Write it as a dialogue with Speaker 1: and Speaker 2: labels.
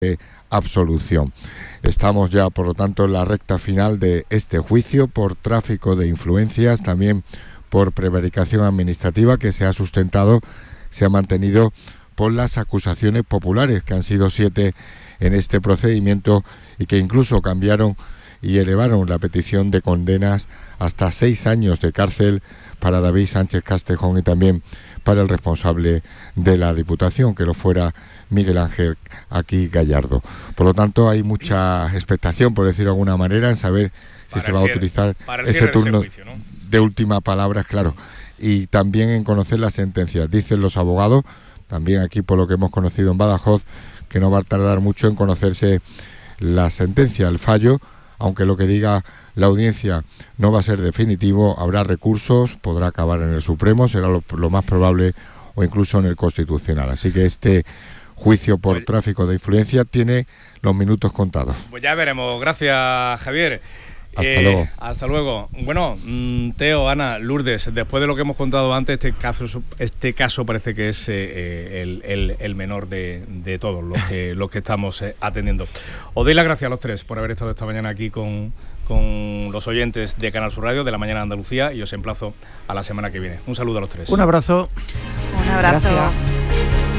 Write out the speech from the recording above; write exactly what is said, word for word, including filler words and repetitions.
Speaker 1: de absolución. Estamos ya, por lo tanto, en la recta final de este juicio por tráfico de influencias, también por prevaricación administrativa, que se ha sustentado, se ha mantenido por las acusaciones populares, que han sido siete en este procedimiento y que incluso cambiaron y elevaron la petición de condenas hasta seis años de cárcel para David Sánchez Castejón y también para el responsable de la Diputación, que lo fuera Miguel Ángel aquí Gallardo. Por lo tanto, hay mucha expectación, por decirlo de alguna manera, en saber si
Speaker 2: para
Speaker 1: se va a utilizar ese turno de, ese juicio, ¿no?, de última palabra, claro, y también en conocer las sentencias. Dicen los abogados, también aquí por lo que hemos conocido en Badajoz, que no va a tardar mucho en conocerse la sentencia, el fallo, aunque lo que diga la audiencia no va a ser definitivo, habrá recursos, podrá acabar en el Supremo, será lo, lo más probable, o incluso en el Constitucional. Así que este juicio por pues, tráfico de influencia tiene los minutos contados.
Speaker 2: Pues ya veremos. Gracias, Javier.
Speaker 1: Hasta
Speaker 2: eh,
Speaker 1: luego.
Speaker 2: Hasta luego. Bueno, mmm, Teo, Ana, Lourdes, después de lo que hemos contado antes, este caso, este caso parece que es eh, el, el, el menor de, de todos los que, los que estamos eh, atendiendo. Os doy las gracias a los tres por haber estado esta mañana aquí con, con los oyentes de Canal Sur Radio, de La Mañana de Andalucía, y os emplazo a la semana que viene. Un saludo a los tres.
Speaker 3: Un abrazo.
Speaker 4: Un abrazo.
Speaker 3: Gracias.